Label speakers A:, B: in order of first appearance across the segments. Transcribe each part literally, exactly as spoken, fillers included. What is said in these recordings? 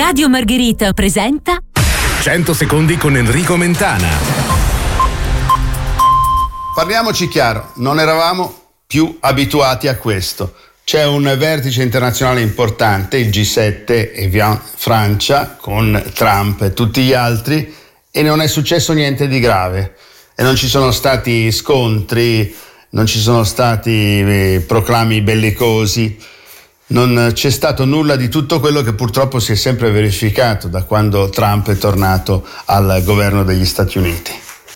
A: Radio Margherita presenta
B: cento secondi con Enrico Mentana.
C: Parliamoci chiaro, non eravamo più abituati a questo. C'è un vertice internazionale importante, il G sette, e via Francia, con Trump e tutti gli altri, e non è successo niente di grave. E non ci sono stati scontri, non ci sono stati eh, proclami bellicosi, non c'è stato nulla di tutto quello che purtroppo si è sempre verificato da quando Trump è tornato al governo degli Stati Uniti.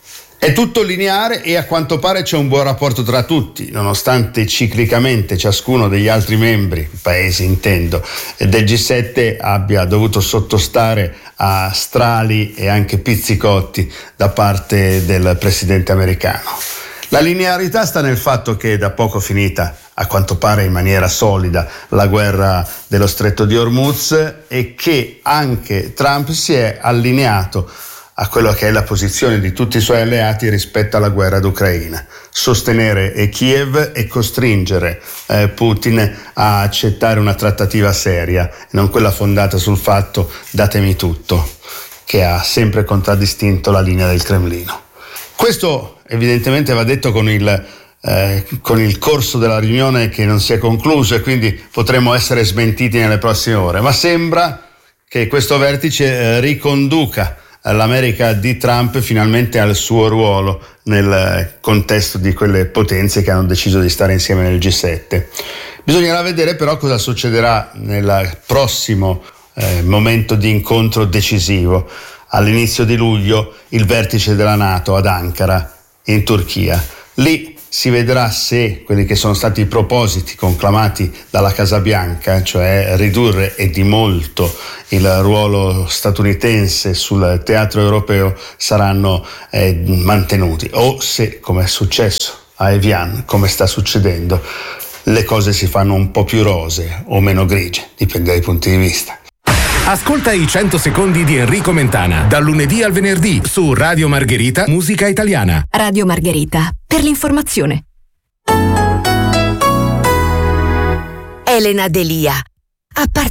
C: È tutto lineare e a quanto pare c'è un buon rapporto tra tutti, nonostante ciclicamente ciascuno degli altri membri, paesi intendo, del G sette abbia dovuto sottostare a strali e anche pizzicotti da parte del presidente americano. La linearità sta nel fatto che da poco finita, a quanto pare in maniera solida, la guerra dello Stretto di Hormuz, e che anche Trump si è allineato a quello che è la posizione di tutti i suoi alleati rispetto alla guerra d'Ucraina: sostenere Kiev e costringere eh, Putin a accettare una trattativa seria, non quella fondata sul fatto datemi tutto, che ha sempre contraddistinto la linea del Cremlino. Questo evidentemente va detto con il, eh, con il corso della riunione che non si è concluso, e quindi potremo essere smentiti nelle prossime ore, ma sembra che questo vertice eh, riconduca l'America di Trump finalmente al suo ruolo nel contesto di quelle potenze che hanno deciso di stare insieme nel G sette. Bisognerà vedere però cosa succederà nel prossimo eh, momento di incontro decisivo. All'inizio di luglio il vertice della NATO ad Ankara, in Turchia. Lì si vedrà se quelli che sono stati i propositi conclamati dalla Casa Bianca, cioè ridurre e di molto il ruolo statunitense sul teatro europeo, saranno eh, mantenuti, o se, come è successo a Evian, come sta succedendo, le cose si fanno un po' più rosee o meno grigie, dipende dai punti di vista.
B: Ascolta i cento secondi di Enrico Mentana, dal lunedì al venerdì su Radio Margherita, musica italiana.
A: Radio Margherita, per l'informazione. Elena Delia. A parte